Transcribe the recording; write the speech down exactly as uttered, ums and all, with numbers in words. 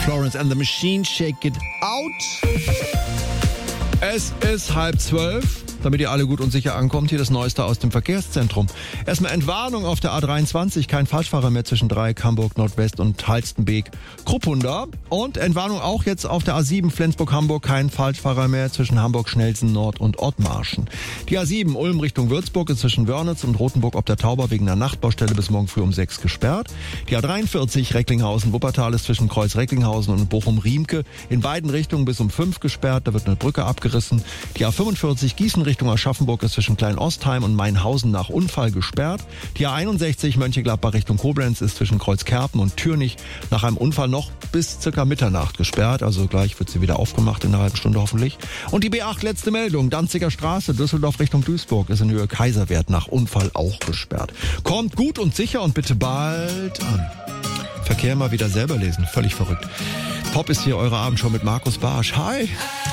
Florence and the Machine, Shake It Out. Es ist halb zwölf. Damit ihr alle gut und sicher ankommt, hier das Neueste aus dem Verkehrszentrum. Erstmal Entwarnung auf der A dreiundzwanzig, kein Falschfahrer mehr zwischen Dreieck, Hamburg, Nordwest und Halstenbeek, Kruppunda. Und Entwarnung auch jetzt auf der A sieben, Flensburg-Hamburg, kein Falschfahrer mehr zwischen Hamburg, Schnelsen, Nord und Ottmarschen. Die A sieben, Ulm Richtung Würzburg, ist zwischen Wörnitz und Rothenburg ob der Tauber wegen einer Nachtbaustelle bis morgen früh um sechs gesperrt. Die A dreiundvierzig, Recklinghausen-Wuppertal, ist zwischen Kreuz-Recklinghausen und Bochum-Riemke in beiden Richtungen bis um fünf gesperrt, da wird eine Brücke abgerissen. Die A fünfundvierzig, Gießen Richtung Aschaffenburg, ist zwischen Klein-Ostheim und Mainhausen nach Unfall gesperrt. Die A einundsechzig, Mönchengladbach Richtung Koblenz, ist zwischen Kreuzkerpen und Türnich nach einem Unfall noch bis circa Mitternacht gesperrt. Also gleich wird sie wieder aufgemacht in einer halben Stunde hoffentlich. Und die B acht, letzte Meldung, Danziger Straße, Düsseldorf Richtung Duisburg, ist in Höhe Kaiserwerth nach Unfall auch gesperrt. Kommt gut und sicher und bitte bald an. Verkehr mal wieder selber lesen, völlig verrückt. Pop ist hier eure Abendshow mit Markus Barsch. Hi!